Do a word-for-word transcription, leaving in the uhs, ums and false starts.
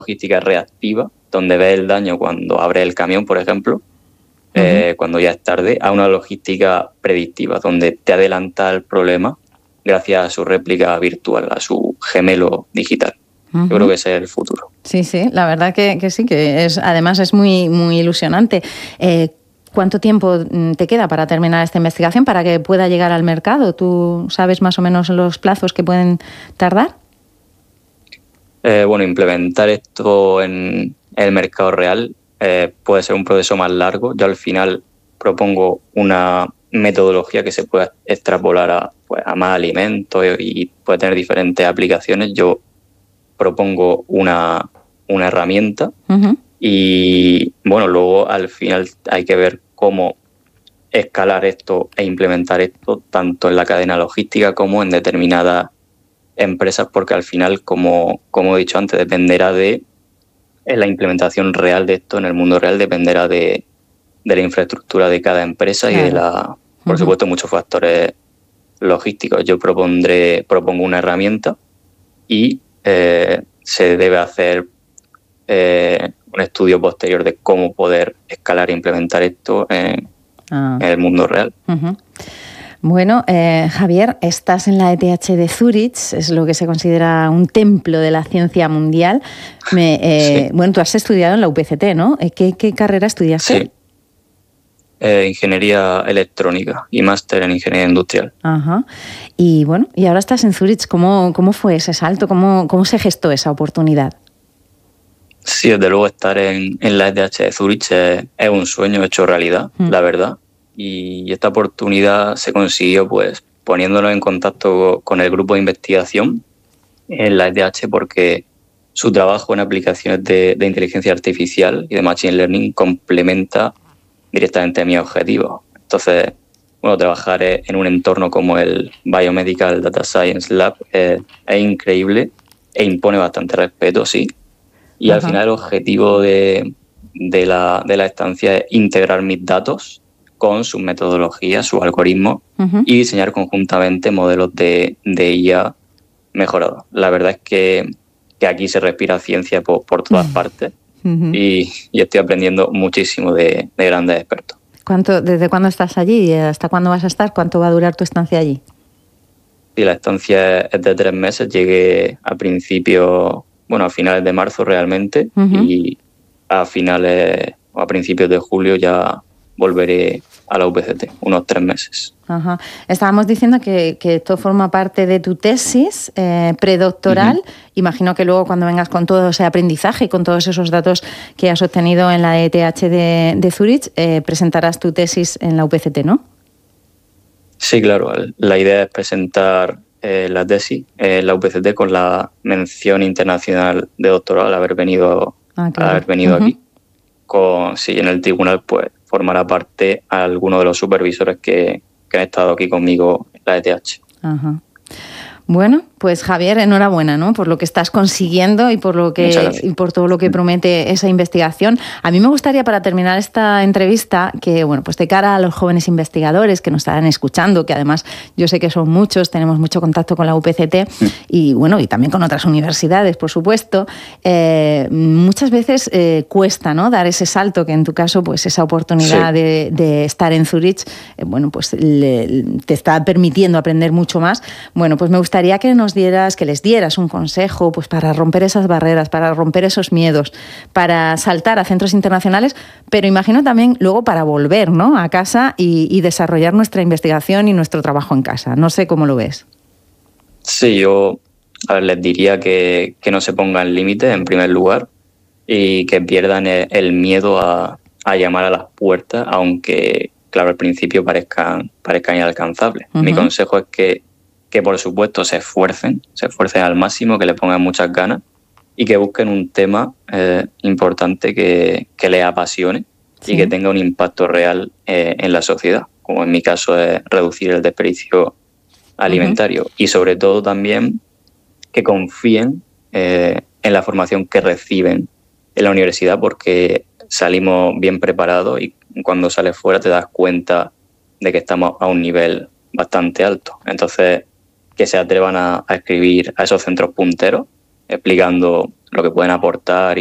logística reactiva, donde ves el daño cuando abres el camión, por ejemplo, uh-huh. eh, cuando ya es tarde, a una logística predictiva, donde te adelanta el problema gracias a su réplica virtual, a su gemelo digital. Uh-huh. Yo creo que ese es el futuro. Sí, sí, la verdad que, que sí, que es, además es muy, muy ilusionante. Eh, ¿Cuánto tiempo te queda para terminar esta investigación, para que pueda llegar al mercado? ¿Tú sabes más o menos los plazos que pueden tardar? Eh, bueno, implementar esto en el mercado real eh, puede ser un proceso más largo. Yo al final propongo una metodología que se pueda extrapolar a, pues, a más alimentos y, y puede tener diferentes aplicaciones. Yo propongo una, una herramienta uh-huh. y bueno, luego al final hay que ver cómo escalar esto e implementar esto tanto en la cadena logística como en determinadas empresas, porque al final, como, como he dicho antes, dependerá de en la implementación real de esto en el mundo real, dependerá de, de la infraestructura de cada empresa claro. y de la, por uh-huh. supuesto, muchos factores logísticos. Yo propondré, propongo una herramienta y eh, se debe hacer eh, un estudio posterior de cómo poder escalar e implementar esto en, ah. en el mundo real. Uh-huh. Bueno, eh, Javier, estás en la E T H de Zúrich, es lo que se considera un templo de la ciencia mundial. Me, eh, sí. Bueno, tú has estudiado en la U P C T, ¿no? ¿Qué, qué carrera estudiaste? Sí. Eh, ingeniería electrónica y máster en ingeniería industrial. Ajá. Y bueno, y ahora estás en Zúrich. ¿Cómo, cómo fue ese salto? ¿Cómo, cómo se gestó esa oportunidad? Sí, desde luego estar en, en la E T H de Zúrich es, es un sueño hecho realidad, mm. la verdad. Y esta oportunidad se consiguió pues poniéndonos en contacto con el grupo de investigación en la E T H, porque su trabajo en aplicaciones de, de inteligencia artificial y de machine learning complementa directamente mi objetivo. Entonces, bueno, trabajar en un entorno como el Biomedical Data Science Lab es, es increíble e impone bastante respeto, sí. Y Ajá. al final el objetivo de, de, la, de la estancia es integrar mis datos con sus metodologías, sus algoritmos uh-huh. y diseñar conjuntamente modelos de, de I A mejorados. La verdad es que, que aquí se respira ciencia por, por todas uh-huh. partes uh-huh. y, y estoy aprendiendo muchísimo de, de grandes expertos. ¿Cuánto, ¿Desde cuándo estás allí? ¿Hasta cuándo vas a estar? ¿Cuánto va a durar tu estancia allí? Sí, la estancia es de tres meses. Llegué a principios, bueno, a finales de marzo realmente uh-huh. y a finales o a principios de julio ya volveré a la U P C T, unos tres meses. Ajá. Estábamos diciendo que, que esto forma parte de tu tesis eh, predoctoral. Uh-huh. Imagino que luego cuando vengas con todo ese aprendizaje y con todos esos datos que has obtenido en la E T H de, de Zúrich, eh, presentarás tu tesis en la U P C T, ¿no? Sí, claro. La idea es presentar eh, la tesis en la U P C T con la mención internacional de doctorado al haber venido, ah, claro. al haber venido uh-huh. aquí. Con, sí, en el tribunal pues formará parte a alguno de los supervisores que, que han estado aquí conmigo en la E T H. Ajá. Bueno, pues Javier, enhorabuena, ¿no? Por lo que estás consiguiendo y por lo que y por todo lo que promete esa investigación. A mí me gustaría, para terminar esta entrevista, que bueno, pues de cara a los jóvenes investigadores que nos estarán escuchando, que además yo sé que son muchos, tenemos mucho contacto con la U P C T y bueno, y también con otras universidades, por supuesto. Eh, muchas veces eh, cuesta, ¿no? Dar ese salto, que en tu caso, pues esa oportunidad sí. de, de estar en Zúrich, eh, bueno, pues le, te está permitiendo aprender mucho más. Bueno, pues me gustaría que nos dieras, que les dieras un consejo pues para romper esas barreras, para romper esos miedos, para saltar a centros internacionales, pero imagino también luego para volver, ¿no? a casa y, y desarrollar nuestra investigación y nuestro trabajo en casa. No sé cómo lo ves. Sí, yo a ver, les diría que, que no se pongan límites en primer lugar y que pierdan el, el miedo a, a llamar a las puertas, aunque claro, al principio parezcan, parezcan inalcanzables. Uh-huh. Mi consejo es que que por supuesto se esfuercen, se esfuercen al máximo, que le pongan muchas ganas y que busquen un tema eh, importante que, que les apasione sí. y que tenga un impacto real eh, en la sociedad, como en mi caso es reducir el desperdicio alimentario. Uh-huh. Y sobre todo también que confíen eh, en la formación que reciben en la universidad, porque salimos bien preparados y cuando sales fuera te das cuenta de que estamos a un nivel bastante alto. Entonces, que se atrevan a, a escribir a esos centros punteros explicando lo que pueden aportar